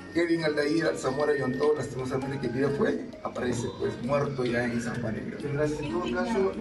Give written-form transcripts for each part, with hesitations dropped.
Kevin Aldair Alzamora Yontó, lastimosamente que día fue, aparece pues muerto ya en San Juan de Miraflores. En todo caso,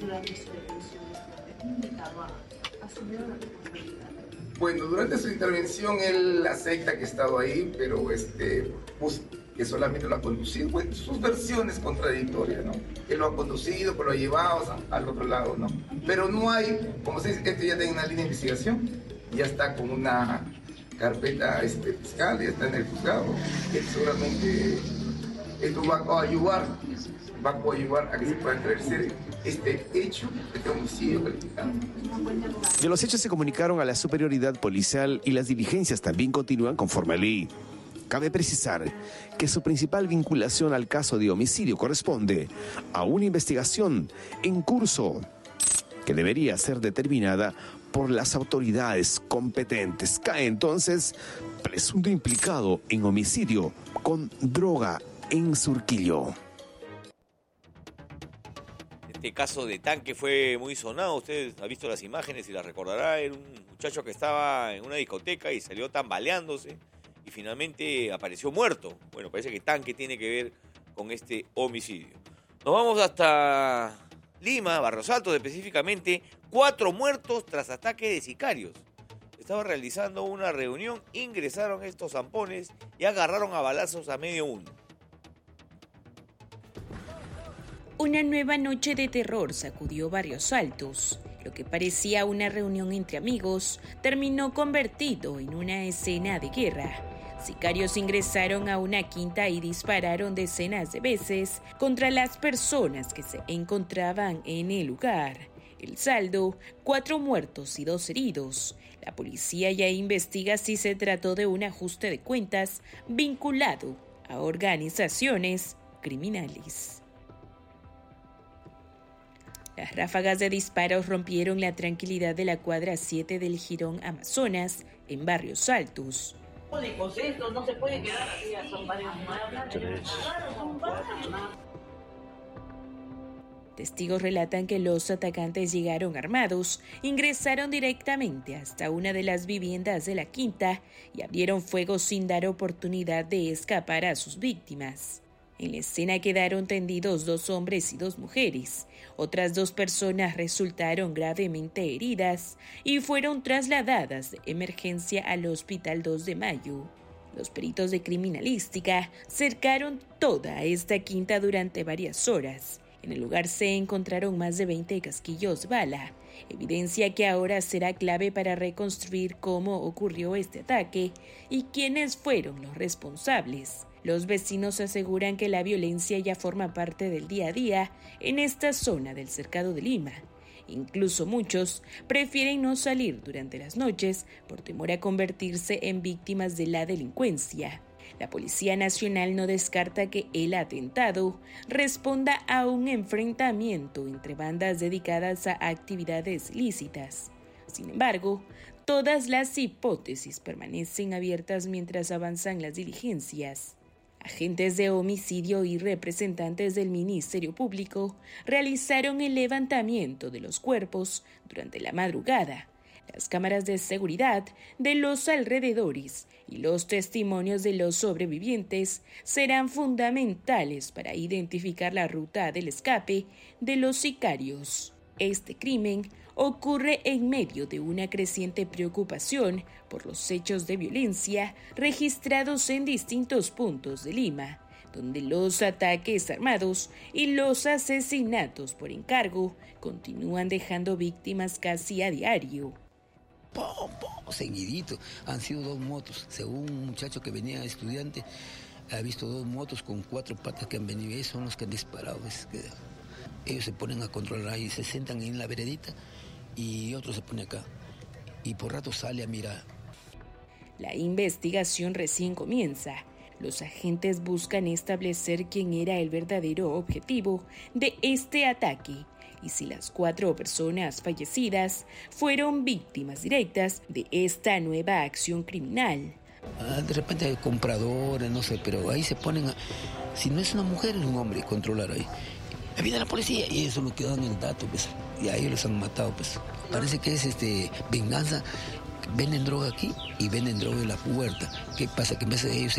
Bueno, durante su intervención él acepta que ha estado ahí, pero pues, que solamente lo ha conducido. Bueno, sus versiones contradictorias, ¿no? Que lo ha conducido, que lo ha llevado al otro lado, ¿no? Pero no hay, como se dice, ya tiene una línea de investigación, ya está con una carpeta fiscal, ya está en el juzgado, que seguramente esto va a coadyuvar a que se pueda esclarecer este hecho, este homicidio calificado. De los hechos se comunicaron a la superioridad policial y las diligencias también continúan conforme a ley. Cabe precisar que su principal vinculación al caso de homicidio corresponde a una investigación en curso que debería ser determinada por las autoridades competentes. Cae entonces presunto implicado en homicidio con droga en Surquillo. Este caso de Tanque fue muy sonado, usted ha visto las imágenes y las recordará, era un muchacho que estaba en una discoteca y salió tambaleándose y finalmente apareció muerto. Bueno, parece que Tanque tiene que ver con este homicidio. Nos vamos hasta Lima, Barrios Altos específicamente, 4 muertos tras ataque de sicarios. Estaba realizando una reunión, ingresaron estos zampones y agarraron a balazos a medio mundo. Una nueva noche de terror sacudió Barrios Altos. Lo que parecía una reunión entre amigos terminó convertido en una escena de guerra. Sicarios ingresaron a una quinta y dispararon decenas de veces contra las personas que se encontraban en el lugar. El saldo, 4 muertos y 2 heridos. La policía ya investiga si se trató de un ajuste de cuentas vinculado a organizaciones criminales. Las ráfagas de disparos rompieron la tranquilidad de la cuadra 7 del Jirón Amazonas en Barrios Altos. Esto no se puede quedar así, son varios muertos. Testigos relatan que los atacantes llegaron armados, ingresaron directamente hasta una de las viviendas de la quinta y abrieron fuego sin dar oportunidad de escapar a sus víctimas. En la escena quedaron tendidos 2 hombres y 2 mujeres. Otras 2 personas resultaron gravemente heridas y fueron trasladadas de emergencia al Hospital 2 de Mayo. Los peritos de criminalística cercaron toda esta quinta durante varias horas. En el lugar se encontraron más de 20 casquillos bala, evidencia que ahora será clave para reconstruir cómo ocurrió este ataque y quiénes fueron los responsables. Los vecinos aseguran que la violencia ya forma parte del día a día en esta zona del Cercado de Lima. Incluso muchos prefieren no salir durante las noches por temor a convertirse en víctimas de la delincuencia. La Policía Nacional no descarta que el atentado responda a un enfrentamiento entre bandas dedicadas a actividades ilícitas. Sin embargo, todas las hipótesis permanecen abiertas mientras avanzan las diligencias. Agentes de homicidio y representantes del Ministerio Público realizaron el levantamiento de los cuerpos durante la madrugada. Las cámaras de seguridad de los alrededores y los testimonios de los sobrevivientes serán fundamentales para identificar la ruta del escape de los sicarios. Este crimen ocurre en medio de una creciente preocupación por los hechos de violencia registrados en distintos puntos de Lima, donde los ataques armados y los asesinatos por encargo continúan dejando víctimas casi a diario. Seguidito, han sido 2 motos, según un muchacho que venía estudiante, ha visto 2 motos con 4 patas que han venido, y son los que han disparado. Ellos se ponen a controlar ahí, se sentan en la veredita y otro se pone acá y por rato sale a mirar. La investigación recién comienza. Los agentes buscan establecer quién era el verdadero objetivo de este ataque y si las 4 personas fallecidas fueron víctimas directas de esta nueva acción criminal. De repente hay compradores, no sé, pero ahí se ponen, si no es una mujer es un hombre, controlar ahí. Viene la policía y eso lo que dan el dato, pues, y a ellos los han matado, pues. Parece que es venganza. Venden droga aquí y venden droga en la puerta. ¿Qué pasa? Que en vez de ellos